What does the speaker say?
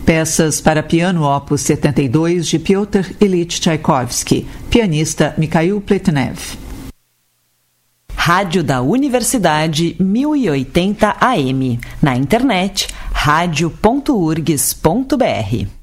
Peças para piano Opus 72 de Piotr Ilyich Tchaikovsky, pianista Mikhail Pletnev. Rádio da Universidade 1080 AM. Na internet, radio.urgs.br.